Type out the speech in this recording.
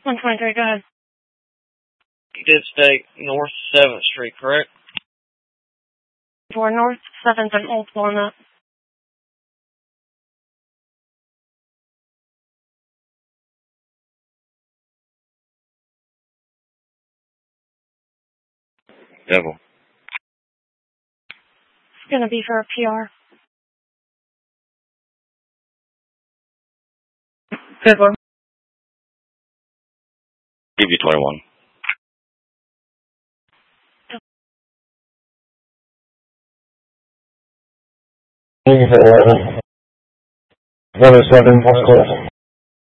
123, go ahead. You did state North 7th Street, correct? For North 7th and Old Walnut. Devil. It's going to be for a PR. Devil. Give you 21. Leave it 11. 107, what's close?